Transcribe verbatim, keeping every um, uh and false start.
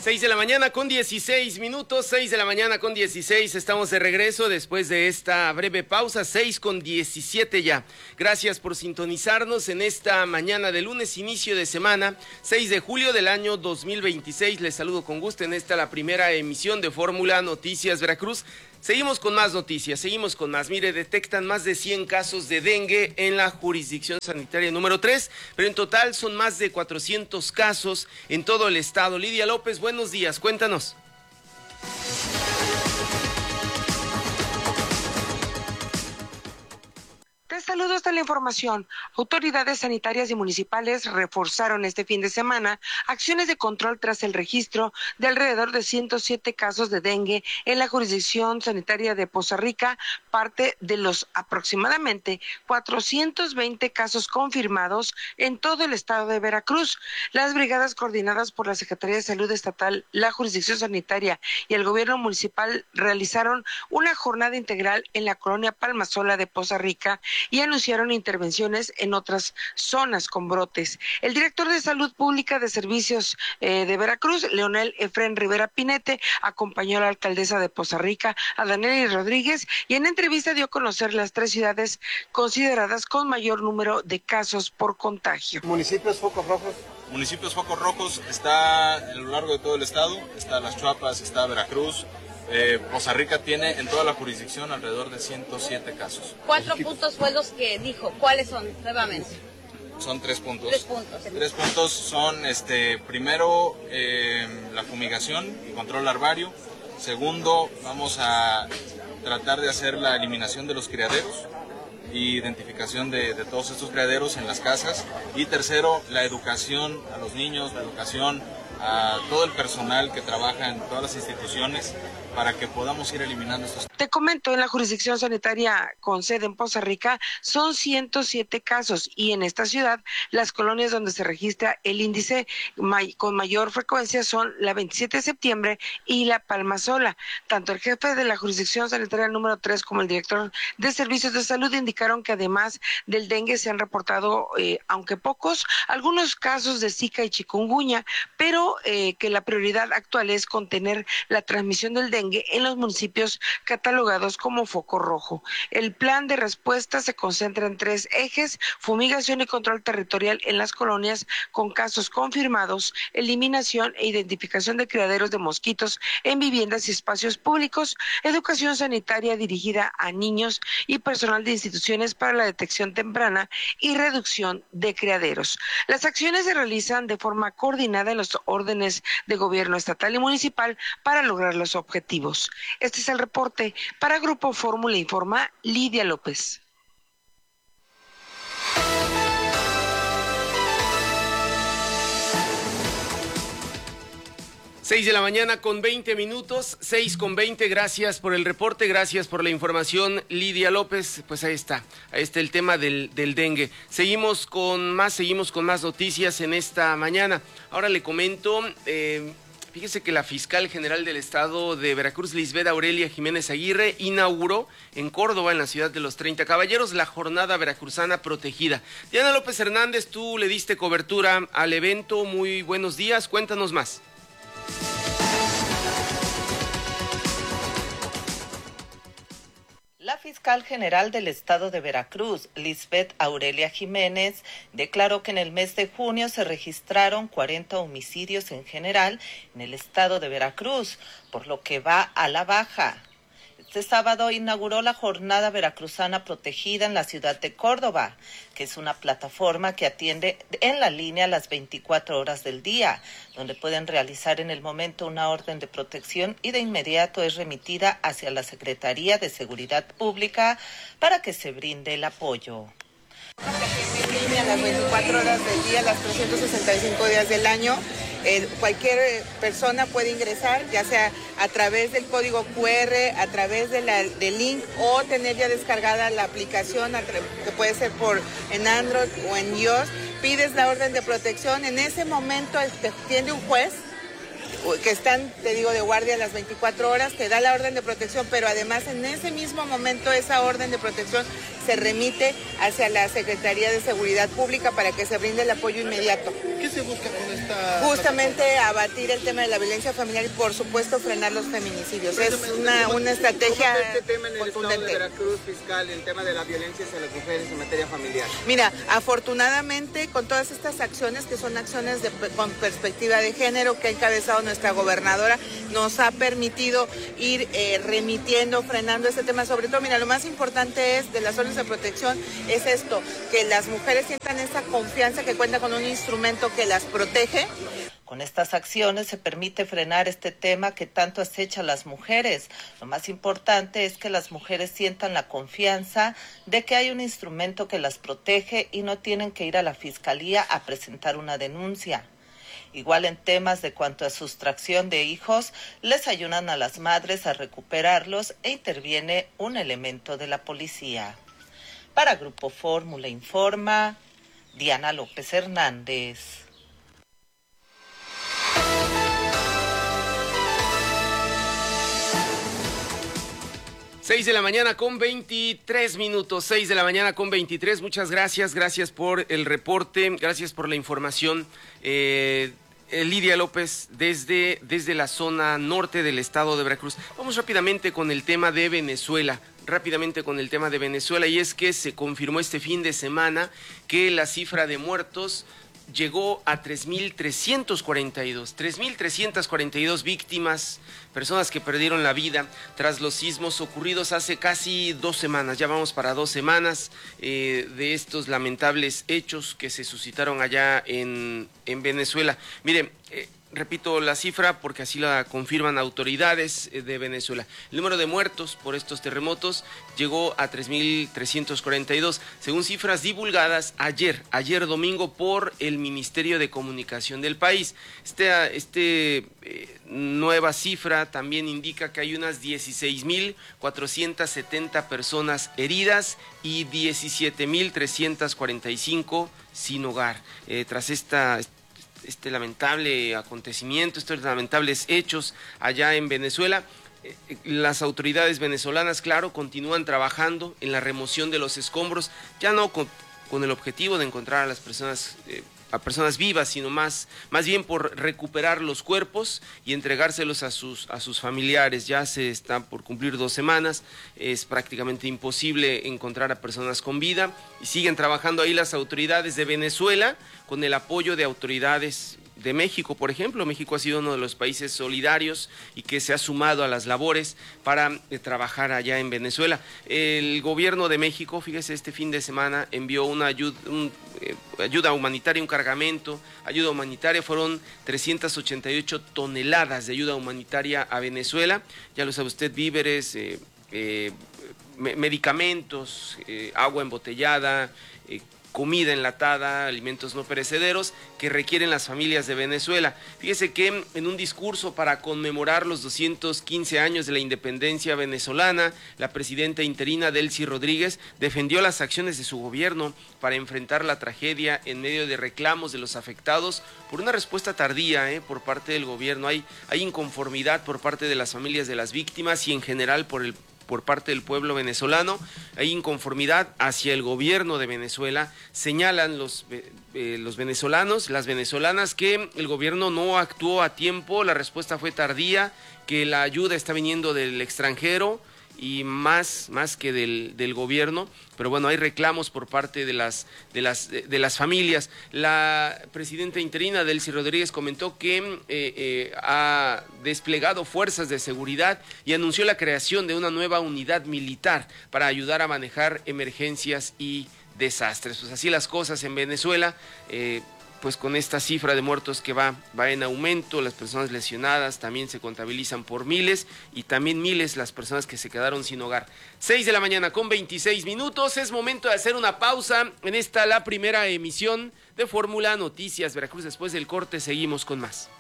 seis de la mañana con dieciséis minutos, seis de la mañana con dieciséis, estamos de regreso después de esta breve pausa, seis con diecisiete ya. Gracias por sintonizarnos en esta mañana de lunes, inicio de semana, seis de julio del año dos mil veintiséis. Les saludo con gusto en esta la primera emisión de Fórmula Noticias Veracruz. Seguimos con más noticias, seguimos con más. Mire, detectan más de cien casos de dengue en la jurisdicción sanitaria número tres, pero en total son más de cuatrocientos casos en todo el estado. Lidia López, buenos días, cuéntanos. Te saludo hasta la información. Autoridades sanitarias y municipales reforzaron este fin de semana acciones de control tras el registro de alrededor de ciento siete casos de dengue en la jurisdicción sanitaria de Poza Rica, parte de los aproximadamente cuatrocientos veinte casos confirmados en todo el estado de Veracruz. Las brigadas coordinadas por la Secretaría de Salud Estatal, la jurisdicción sanitaria y el gobierno municipal realizaron una jornada integral en la colonia Palmasola de Poza Rica y anunciaron intervenciones en otras zonas con brotes. El director de Salud Pública de Servicios eh, de Veracruz, Leonel Efrén Rivera Pinete, acompañó a la alcaldesa de Poza Rica, a Danely Rodríguez, y en entrevista dio a conocer las tres ciudades consideradas con mayor número de casos por contagio. ¿Municipios focos rojos? Municipios focos rojos está a lo largo de todo el estado, está Las Chuapas, está Veracruz. Eh, Poza Rica tiene en toda la jurisdicción alrededor de ciento siete casos. Cuatro puntos fue los que dijo. ¿Cuáles son nuevamente? Son tres puntos. Tres puntos. Tres puntos son, este, primero, eh, la fumigación y control larvario. Segundo, vamos a tratar de hacer la eliminación de los criaderos y identificación de, de todos estos criaderos en las casas. Y tercero, la educación a los niños, la educación a todo el personal que trabaja en todas las instituciones para que podamos ir eliminando estos. Te comento, en la jurisdicción sanitaria con sede en Poza Rica son ciento siete casos y en esta ciudad las colonias donde se registra el índice may, con mayor frecuencia son la veintisiete de septiembre y la Palmasola. Tanto el jefe de la jurisdicción sanitaria número tres como el director de Servicios de Salud indicaron que además del dengue se han reportado, eh, aunque pocos, algunos casos de Zika y chikungunya, pero eh, que la prioridad actual es contener la transmisión del dengue en los municipios catalogados como foco rojo. El plan de respuesta se concentra en tres ejes: fumigación y control territorial en las colonias con casos confirmados, eliminación e identificación de criaderos de mosquitos en viviendas y espacios públicos, educación sanitaria dirigida a niños y personal de instituciones para la detección temprana y reducción de criaderos. Las acciones se realizan de forma coordinada en los órdenes de gobierno estatal y municipal para lograr los objetivos. Este es el reporte para Grupo Fórmula Informa, Lidia López. Seis de la mañana con veinte minutos, seis con veinte, gracias por el reporte, gracias por la información, Lidia López. Pues ahí está, ahí está el tema del, del dengue. Seguimos con más, seguimos con más noticias en esta mañana. Ahora le comento, eh, fíjese que la fiscal general del estado de Veracruz, Lisbeth Aurelia Jiménez Aguirre, inauguró en Córdoba, en la ciudad de los treinta caballeros, la jornada veracruzana protegida. Diana López Hernández, tú le diste cobertura al evento, muy buenos días, cuéntanos más. La fiscal general del estado de Veracruz, Lisbeth Aurelia Jiménez, declaró que en el mes de junio se registraron cuarenta homicidios en general en el estado de Veracruz, por lo que va a la baja. Este sábado inauguró la Jornada Veracruzana Protegida en la ciudad de Córdoba, que es una plataforma que atiende en la línea las veinticuatro horas del día, donde pueden realizar en el momento una orden de protección y de inmediato es remitida hacia la Secretaría de Seguridad Pública para que se brinde el apoyo. En línea las veinticuatro horas del día, las trescientos sesenta y cinco días del año. Eh, cualquier persona puede ingresar, ya sea a través del código cu erre, a través de la, del link, o tener ya descargada la aplicación, que puede ser por en Android o en iOS. Pides la orden de protección, en ese momento te atiende un juez que están, te digo, de guardia las veinticuatro horas, te da la orden de protección, pero además en ese mismo momento esa orden de protección se remite hacia la Secretaría de Seguridad Pública para que se brinde el apoyo inmediato. ¿Qué se busca con esta...? Justamente abatir el tema de la violencia familiar y, por supuesto, frenar los feminicidios. Es una, una estrategia ¿Cómo este tema en el contundente. estado de Veracruz, fiscal, el tema de la violencia hacia las mujeres en materia familiar? Mira, afortunadamente, con todas estas acciones, que son acciones de, con perspectiva de género que ha encabezado nuestra gobernadora, nos ha permitido ir eh, remitiendo, frenando este tema. Sobre todo, mira, lo más importante es de las órdenes de protección es esto, que las mujeres sientan esa confianza que cuenta con un instrumento que las protege. Con estas acciones se permite frenar este tema que tanto acecha a las mujeres. Lo más importante es que las mujeres sientan la confianza de que hay un instrumento que las protege y no tienen que ir a la fiscalía a presentar una denuncia. Igual en temas de cuanto a sustracción de hijos, les ayudan a las madres a recuperarlos e interviene un elemento de la policía. Para Grupo Fórmula Informa, Diana López Hernández. Seis de la mañana con veintitrés minutos, seis de la mañana con veintitrés, muchas gracias, gracias por el reporte, gracias por la información. Eh, Lidia López, desde, desde la zona norte del estado de Veracruz. Vamos rápidamente con el tema de Venezuela, rápidamente con el tema de Venezuela, y es que se confirmó este fin de semana que la cifra de muertos llegó a tres mil trescientos cuarenta y dos, tres mil trescientos cuarenta y dos víctimas, personas que perdieron la vida tras los sismos ocurridos hace casi dos semanas, ya vamos para dos semanas eh, de estos lamentables hechos que se suscitaron allá en, en Venezuela. Mire, eh, repito la cifra porque así la confirman autoridades de Venezuela. El número de muertos por estos terremotos llegó a tres mil trescientos cuarenta y dos, según cifras divulgadas ayer, ayer domingo por el Ministerio de Comunicación del país. Esta este, eh, nueva cifra también indica que hay unas dieciséis mil cuatrocientas setenta personas heridas y diecisiete mil trescientos cuarenta y cinco sin hogar. Eh, tras esta... este lamentable acontecimiento, estos lamentables hechos allá en Venezuela, eh, las autoridades venezolanas, claro, continúan trabajando en la remoción de los escombros, ya no con, con el objetivo de encontrar a las personas, eh, a personas vivas, sino más, más bien por recuperar los cuerpos y entregárselos a sus, a sus familiares. Ya se está por cumplir dos semanas, es prácticamente imposible encontrar a personas con vida y siguen trabajando ahí las autoridades de Venezuela con el apoyo de autoridades de México, por ejemplo. México ha sido uno de los países solidarios y que se ha sumado a las labores para eh, trabajar allá en Venezuela. El gobierno de México, fíjese, este fin de semana envió una ayuda, un, eh, ayuda humanitaria, un cargamento, ayuda humanitaria, fueron trescientas ochenta y ocho toneladas de ayuda humanitaria a Venezuela. Ya lo sabe usted, víveres, eh, eh, medicamentos, eh, agua embotellada, eh, comida enlatada, alimentos no perecederos que requieren las familias de Venezuela. Fíjese que en un discurso para conmemorar los doscientos quince años de la independencia venezolana, la presidenta interina Delcy Rodríguez defendió las acciones de su gobierno para enfrentar la tragedia en medio de reclamos de los afectados por una respuesta tardía eh, por parte del gobierno. Hay, hay inconformidad por parte de las familias de las víctimas y en general por el por parte del pueblo venezolano, hay inconformidad hacia el gobierno de Venezuela. Señalan los, eh, los venezolanos, las venezolanas, que el gobierno no actuó a tiempo, la respuesta fue tardía, que la ayuda está viniendo del extranjero y más, más que del, del gobierno, pero bueno, hay reclamos por parte de las, de las, de las familias. La presidenta interina Delcy Rodríguez comentó que eh, eh, ha desplegado fuerzas de seguridad y anunció la creación de una nueva unidad militar para ayudar a manejar emergencias y desastres. Pues así las cosas en Venezuela, eh, pues con esta cifra de muertos que va, va en aumento, las personas lesionadas también se contabilizan por miles y también miles las personas que se quedaron sin hogar. Seis de la mañana con veintiséis minutos, es momento de hacer una pausa en esta la primera emisión de Fórmula Noticias Veracruz. Después del corte seguimos con más.